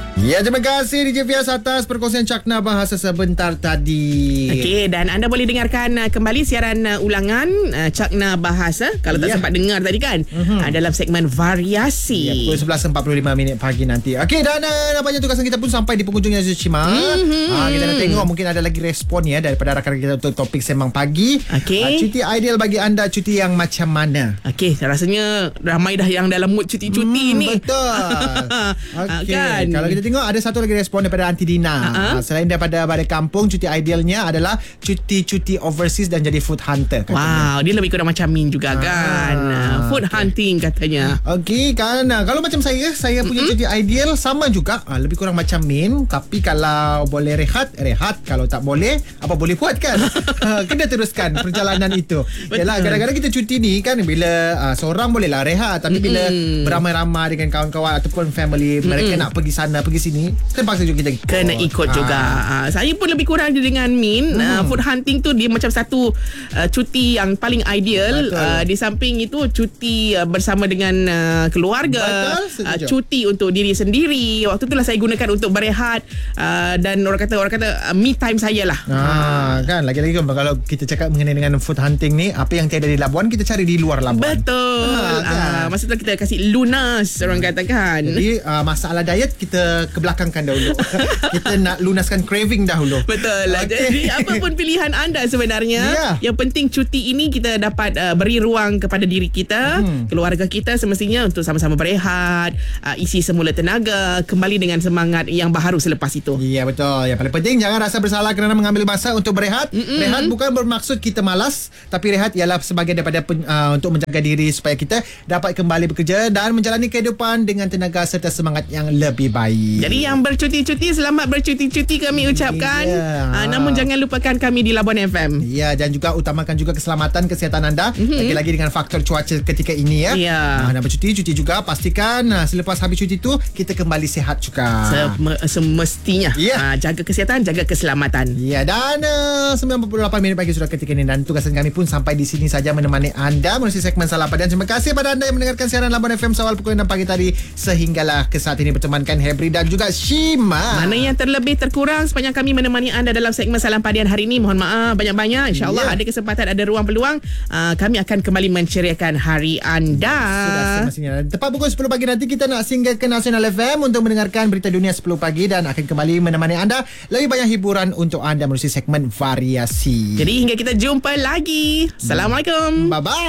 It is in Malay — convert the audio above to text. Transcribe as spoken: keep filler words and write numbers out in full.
Ya, terima kasih D J Fias atas perkongsian Cakna Bahasa sebentar tadi. Okey, dan anda boleh dengarkan uh, kembali siaran uh, ulangan uh, Cakna Bahasa kalau tak ya. sempat dengar tadi kan, uh-huh. uh, dalam segmen variasi. Ya, pukul sebelas empat puluh lima minit pagi nanti. Okey, dan uh, nampaknya tugasan kita pun sampai di penghujung yang Shima. Uh-huh. Uh, kita nak tengok mungkin ada lagi respon ya daripada rakan kita untuk topik Sembang Pagi. Okey. Uh, cuti ideal bagi anda, cuti yang macam mana? Okey, rasanya ramai dah yang dalam mood cuti-cuti hmm, ni. Betul. Okey, kan? kalau kita tengok ada satu lagi respon daripada Aunty Dina. Uh-huh. Uh, selain daripada balik kampung, cuti idealnya adalah cuti-cuti overseas dan jadi food hunter katanya. Wow, dia lebih kurang macam Min juga ah. kan. Uh, food hunting katanya. Okey kan. Uh, kalau macam saya, saya punya mm-hmm. cuti ideal sama juga. Uh, lebih kurang macam Min, tapi kalau boleh rehat, rehat. Kalau tak boleh, apa boleh buat kan? uh, kena teruskan perjalanan itu. Yalah, kadang-kadang kita cuti ni kan bila uh, seorang bolehlah rehat, tapi mm-hmm. bila beramai-ramai dengan kawan-kawan ataupun family, mm-hmm. mereka nak pergi sana, pergi sini, terpaksa juga kita ikut. Kena ikut ha. juga. Uh, saya pun lebih kurang dengan Min. Hmm. Uh, food hunting tu dia macam satu uh, cuti yang paling ideal. Uh, di samping itu cuti uh, bersama dengan uh, keluarga. Uh, cuti untuk diri sendiri. Waktu itulah saya gunakan untuk berehat uh, dan orang kata orang kata uh, me time saya lah. Ha, uh. kan lagi-lagi kalau kita cakap mengenai dengan food hunting ni, apa yang tiada di Labuan kita cari di luar Labuan. Betul. Ha, kan? uh, masa tu kita kasih lunas orang katakan. Jadi uh, masalah diet kita kebelakangkan dahulu. Kita nak lunaskan craving dahulu. Betul lah. Okay. Jadi apa pun pilihan anda sebenarnya, yeah. yang penting cuti ini kita dapat uh, beri ruang kepada diri kita, hmm. keluarga kita semestinya untuk sama-sama berehat, uh, isi semula tenaga, kembali dengan semangat yang baharu selepas itu. Ya, yeah, betul. Yang paling penting jangan rasa bersalah kerana mengambil masa untuk berehat. Mm-mm. Rehat bukan bermaksud kita malas, tapi rehat ialah sebagai daripada uh, untuk menjaga diri supaya kita dapat kembali bekerja dan menjalani kehidupan dengan tenaga serta semangat yang lebih baik. Jadi yang bercuti-cuti, selamat bercuti-cuti kami ucapkan. Yeah. Uh, namun jangan lupakan kami di Labuan F M. Ya, dan juga utamakan juga keselamatan kesihatan anda. Mm-hmm. Lagi-lagi dengan faktor cuaca ketika ini ya. Yeah. Uh, nak bercuti, cuti juga pastikan uh, selepas habis cuti tu kita kembali sihat juga. Sem- semestinya. Yeah. Uh, jaga kesihatan, jaga keselamatan. Ya, dan uh, sembilan puluh lapan minit pagi sudah ketika ini dan tugasan kami pun sampai di sini saja menemani anda melalui segmen Salam Padian. Terima kasih pada anda yang mendengarkan siaran Labuan F M awal pukul enam pagi tadi sehinggalah ke saat ini bertemankan Hebri dan juga Shima. Mana yang terlebih terkurang sepanjang kami menemani anda dalam segmen Salam Padian hari ini, mohon maaf banyak-banyak. InsyaAllah yeah. ada kesempatan, ada ruang peluang, uh, kami akan kembali menceriakan hari anda. Sudah semestinya. Tepat pukul sepuluh pagi nanti kita nak singgah ke Nasional F M untuk mendengarkan berita dunia sepuluh pagi dan akan kembali menemani anda lebih banyak hiburan untuk anda melalui segmen variasi. Jadi hingga kita jumpa lagi. Assalamualaikum. Bye-bye.